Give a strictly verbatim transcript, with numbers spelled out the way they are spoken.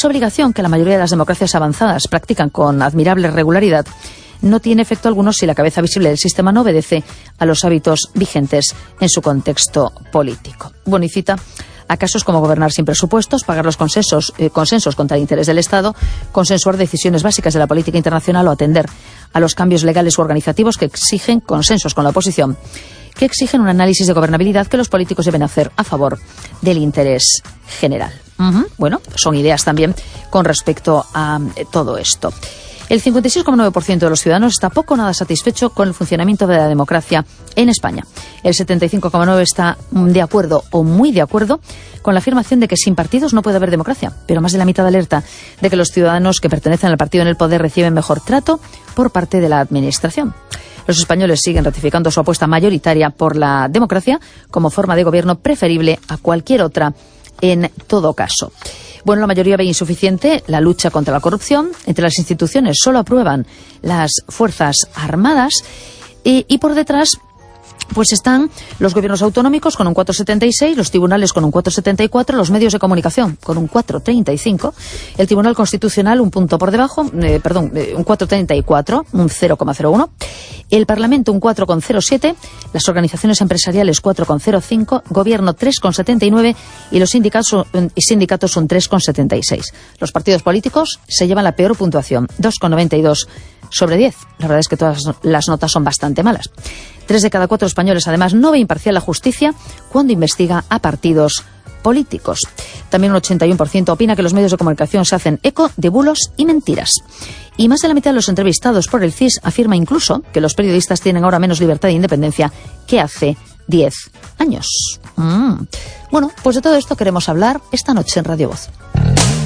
Dicha obligación, que la mayoría de las democracias avanzadas practican con admirable regularidad, no tiene efecto alguno si la cabeza visible del sistema no obedece a los hábitos vigentes en su contexto político. Bueno, y cita a casos como gobernar sin presupuestos, pagar los consensos, eh, consensos contra el interés del Estado, consensuar decisiones básicas de la política internacional o atender a los cambios legales u organizativos que exigen consensos con la oposición, que exigen un análisis de gobernabilidad que los políticos deben hacer a favor del interés general. Uh-huh. Bueno, son ideas también con respecto a eh, todo esto. El cincuenta y seis coma nueve por ciento de los ciudadanos está poco o nada satisfecho con el funcionamiento de la democracia en España. El setenta y cinco coma nueve por ciento está de acuerdo o muy de acuerdo con la afirmación de que sin partidos no puede haber democracia, pero más de la mitad alerta de que los ciudadanos que pertenecen al partido en el poder reciben mejor trato por parte de la administración. Los españoles siguen ratificando su apuesta mayoritaria por la democracia como forma de gobierno preferible a cualquier otra en todo caso. Bueno, la mayoría ve insuficiente la lucha contra la corrupción. Entre las instituciones solo aprueban las Fuerzas Armadas y, y por detrás pues están los gobiernos autonómicos con un cuatro coma setenta y seis, los tribunales con un cuatro coma setenta y cuatro, los medios de comunicación con un cuatro coma treinta y cinco, el Tribunal Constitucional un punto por debajo, eh, perdón, eh, un cuatro coma treinta y cuatro, un cero coma cero uno, el Parlamento un cuatro coma cero siete, las organizaciones empresariales cuatro coma cero cinco, Gobierno tres coma setenta y nueve y los sindicatos, y sindicatos un tres coma setenta y seis. Los partidos políticos se llevan la peor puntuación, dos coma noventa y dos sobre diez. La verdad es que todas las notas son bastante malas. Tres de cada cuatro españoles, además, no ve imparcial la justicia cuando investiga a partidos políticos. También un ochenta y uno por ciento opina que los medios de comunicación se hacen eco de bulos y mentiras. Y más de la mitad de los entrevistados por el C I S afirma incluso que los periodistas tienen ahora menos libertad e independencia que hace diez años. Mm. Bueno, pues de todo esto queremos hablar esta noche en Radio Voz.